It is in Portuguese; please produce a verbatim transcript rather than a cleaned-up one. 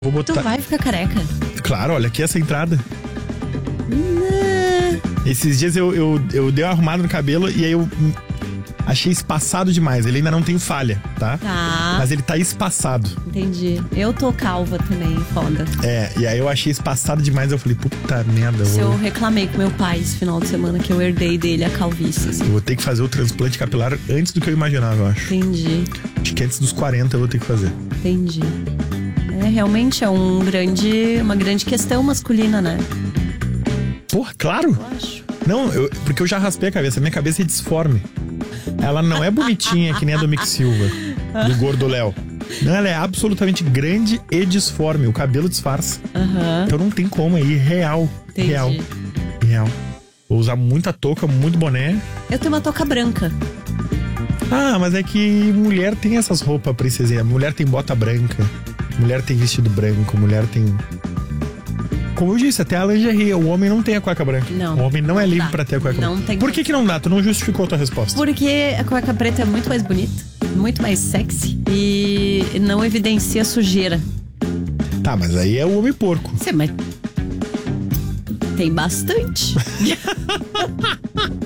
Vou botar. Tu vai ficar careca? Claro, olha aqui essa entrada. Não. Esses dias eu, eu, eu dei uma arrumada no cabelo e aí eu achei espaçado demais. Ele ainda não tem falha, tá? Tá. Mas ele tá espaçado. Entendi. Eu tô calva também, foda. É, e aí eu achei espaçado demais. Eu falei, puta merda. Se eu, eu reclamei com meu pai esse final de semana que eu herdei dele a calvície. Assim. eu vou ter que fazer o transplante capilar antes do que eu imaginava, eu acho. Entendi. Acho que antes dos quarenta eu vou ter que fazer. Entendi. É, realmente é um grande, uma grande questão masculina, né? Porra, claro. Eu acho. Não, eu, porque eu já raspei a cabeça. Minha cabeça é disforme. Ela não é bonitinha que nem a do Mick Silva, do Gordo Léo. Não, ela é absolutamente grande e disforme. O cabelo disfarça. Aham. Então não tem como aí. Real. Entendi. Real. Real. Vou usar muita touca, muito boné. Eu tenho uma touca branca. Ah, mas é que mulher tem essas roupas princesinha. Mulher tem bota branca. Mulher tem vestido branco. Mulher tem... Como eu disse, até a lingerie. O homem não tem a cueca branca. Não. O homem não é Não livre dá. pra ter a cueca Não branca. tem Por que como. que não dá? Tu não justificou a tua resposta. Porque a cueca preta é muito mais bonita, muito mais sexy e não evidencia sujeira. Tá, mas aí é o homem porco. Sim, mas tem bastante.